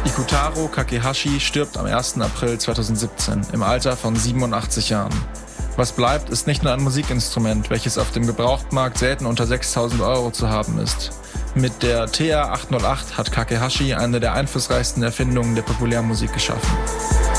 Ikutaro Kakehashi stirbt am 1. April 2017 im Alter von 87 Jahren. Was bleibt, ist nicht nur ein Musikinstrument, welches auf dem Gebrauchtmarkt selten unter 6.000 € zu haben ist. Mit der TA-808 hat Kakehashi eine der einflussreichsten Erfindungen der Populärmusik geschaffen.